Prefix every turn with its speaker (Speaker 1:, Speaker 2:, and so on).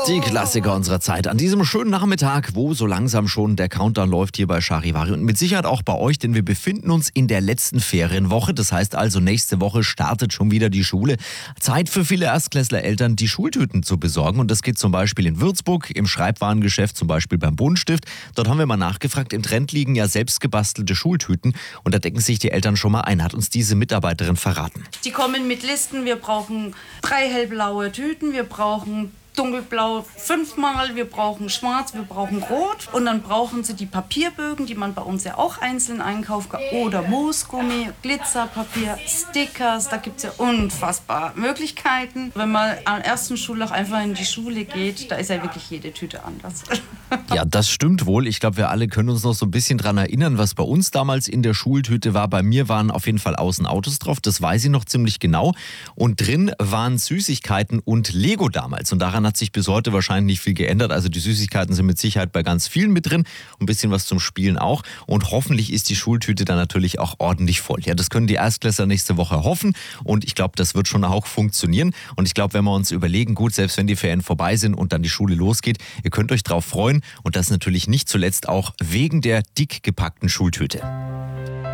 Speaker 1: Die Klassiker unserer Zeit an diesem schönen Nachmittag, wo so langsam schon der Countdown läuft hier bei Charivari und mit Sicherheit auch bei euch, denn wir befinden uns in der letzten Ferienwoche. Das heißt also, nächste Woche startet schon wieder die Schule. Zeit für viele Erstklässler-Eltern, die Schultüten zu besorgen, und das geht zum Beispiel in Würzburg im Schreibwarengeschäft, zum Beispiel beim Buntstift. Dort haben wir mal nachgefragt, im Trend liegen ja selbst gebastelte Schultüten und da decken sich die Eltern schon mal ein, hat uns diese Mitarbeiterin verraten.
Speaker 2: Die kommen mit Listen, wir brauchen 3 hellblaue Tüten, wir brauchen dunkelblau 5-mal, wir brauchen schwarz, wir brauchen rot und dann brauchen sie die Papierbögen, die man bei uns ja auch einzeln einkaufen kann, oder Moosgummi, Glitzerpapier, Stickers, da gibt es ja unfassbar Möglichkeiten. Wenn man am ersten Schultag einfach in die Schule geht, da ist ja wirklich jede Tüte anders.
Speaker 1: Ja, das stimmt wohl. Ich glaube, wir alle können uns noch so ein bisschen dran erinnern, was bei uns damals in der Schultüte war. Bei mir waren auf jeden Fall außen Autos drauf, das weiß ich noch ziemlich genau. Und drin waren Süßigkeiten und Lego damals. Und daran hat sich bis heute wahrscheinlich nicht viel geändert. Also die Süßigkeiten sind mit Sicherheit bei ganz vielen mit drin. Ein bisschen was zum Spielen auch. Und hoffentlich ist die Schultüte dann natürlich auch ordentlich voll. Ja, das können die Erstklässler nächste Woche hoffen. Und ich glaube, das wird schon auch funktionieren. Und ich glaube, wenn wir uns überlegen, gut, selbst wenn die Ferien vorbei sind und dann die Schule losgeht, ihr könnt euch drauf freuen. Und das natürlich nicht zuletzt auch wegen der dick gepackten Schultüte.